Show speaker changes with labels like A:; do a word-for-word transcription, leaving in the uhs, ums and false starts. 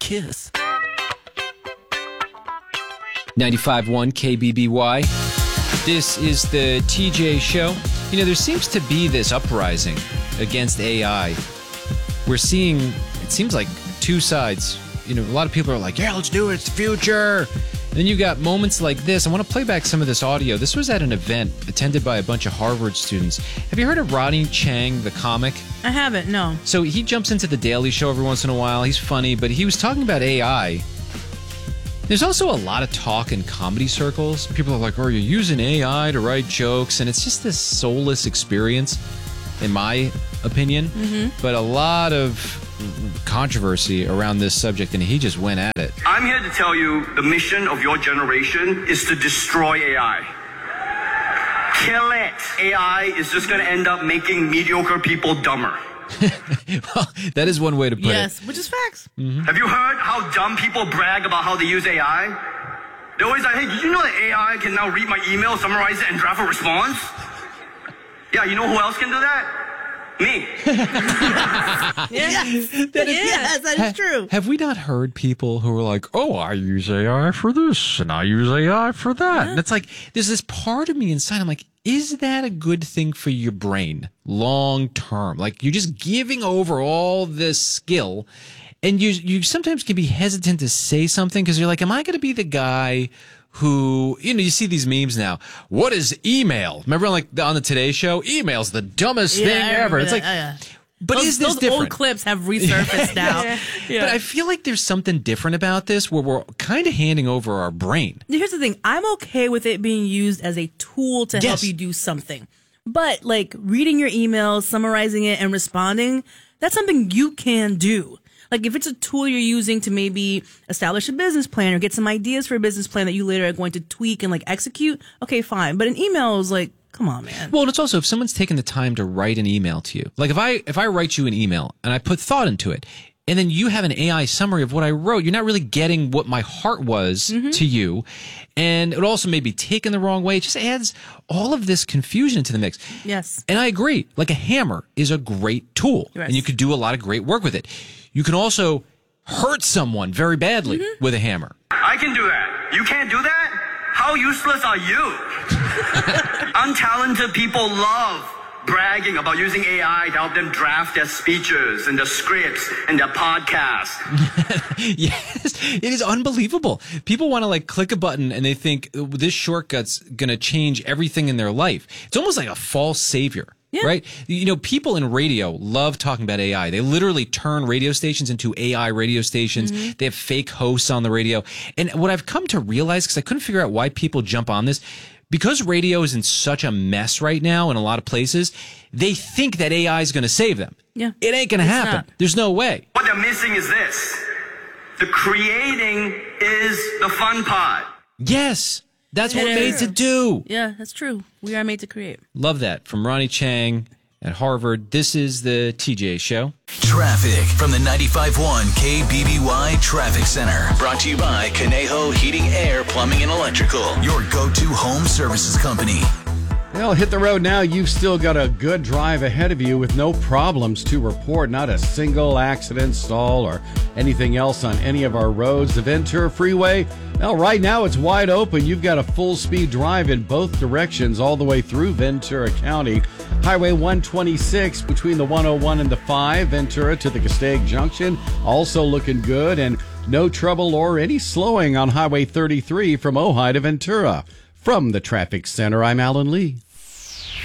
A: kiss.
B: ninety-five point one K B B Y. This is the T J Show. You know, there seems to be this uprising against A I. We're seeing, it seems like, two sides. You know, a lot of people are like, yeah, let's do it. It's the future. And then you got moments like this. I want to play back some of this audio. This was at an event attended by a bunch of Harvard students. Have you heard of Ronnie Chang, the comic?
C: I haven't, no.
B: So he jumps into The Daily Show every once in a while. He's funny, but he was talking about A I. There's also a lot of talk in comedy circles. People are like, oh, you're using A I to write jokes. And it's just this soulless experience, in my opinion. Mm-hmm. But a lot of controversy around this subject, and he just went at it.
D: I'm here to tell you the mission of your generation is to destroy A I. Kill it. A I is just going to end up making mediocre people dumber.
B: Well, that is one way to put
C: yes,
B: it.
C: Yes, which is facts.
B: Mm-hmm.
D: Have you heard how dumb people brag about how they use A I? They're always like, hey, did you know that A I can now read my email, summarize it, and draft a response? Yeah, you know who else can do that? Me.
C: Yes, that is, yes, that is
B: ha,
C: true.
B: Have we not heard people who are like, oh, I use A I for this, and I use A I for that? Yeah. And it's like, there's this part of me inside, I'm like, is that a good thing for your brain long term? Like, you're just giving over all this skill, and you you sometimes can be hesitant to say something because you're like, am I going to be the guy who, you know, you see these memes now. What is email? Remember, like on the Today Show, email's the dumbest
C: yeah,
B: thing ever. It's
C: that.
B: like,
C: oh, yeah.
B: but
C: those,
B: is this
C: those
B: different?
C: Old clips have resurfaced now. yeah. Yeah.
B: But I feel like there's something different about this where we're kind of handing over our brain.
C: Here's the thing. I'm okay with it being used as a tool to
B: yes.
C: help you do something. But like reading your emails, summarizing it, and responding, that's something you can do. Like if it's a tool you're using to maybe establish a business plan or get some ideas for a business plan that you later are going to tweak and like execute, okay, fine. But an email is like, come on, man.
B: Well, and it's also if someone's taken the time to write an email to you. Like if I if I write you an email and I put thought into it, and then you have an A I summary of what I wrote, you're not really getting what my heart was mm-hmm. to you. And it also may be taken the wrong way. It just adds all of this confusion into the mix.
C: Yes.
B: And I agree. Like a hammer is a great tool. Yes. And you could do a lot of great work with it. You can also hurt someone very badly mm-hmm. with a hammer.
D: I can do that. You can't do that? How useless are you? Untalented people love bragging about using A I to help them draft their speeches and their scripts and their podcasts.
B: Yes, it is unbelievable. People want to like click a button and they think this shortcut's going to change everything in their life. It's almost like a false savior. Yeah. Right? You know, people in radio love talking about A I. They literally turn radio stations into A I radio stations. Mm-hmm. They have fake hosts on the radio. And what I've come to realize, because I couldn't figure out why people jump on this, because radio is in such a mess right now in a lot of places, they think that A I is going to save them.
C: Yeah.
B: It ain't going to happen.
C: Not.
B: There's no way.
D: What they're missing is this. The creating is the fun part.
B: Yes. That's what
C: we're
B: made to do.
C: Yeah, that's true. We are made to create.
B: Love that. From Ronnie Chang at Harvard. This is the T J Show.
A: Traffic from the ninety-five point one K B B Y Traffic Center. Brought to you by Conejo Heating, Air, Plumbing, and Electrical. Your go-to home services company.
E: Well, hit the road now. You've still got a good drive ahead of you with no problems to report. Not a single accident, stall, or anything else on any of our roads. The Ventura Freeway, well, right now it's wide open. You've got a full-speed drive in both directions all the way through Ventura County. Highway one twenty-six between the one oh one and the five, Ventura to the Castaic Junction, also looking good. And no trouble or any slowing on Highway thirty-three from Ojai to Ventura. From the Traffic Center, I'm Alan Lee.